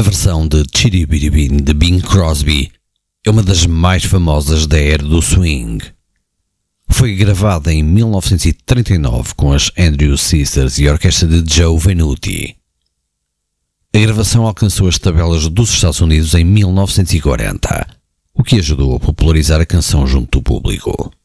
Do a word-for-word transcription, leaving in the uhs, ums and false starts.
versão de Chitty Bitty Bean de Bing Crosby é uma das mais famosas da era do swing. Foi gravada em mil novecentos e trinta e nove com as Andrews Sisters e a orquestra de Joe Venuti. A gravação alcançou as tabelas dos Estados Unidos em mil novecentos e quarenta, o que ajudou a popularizar a canção junto do público.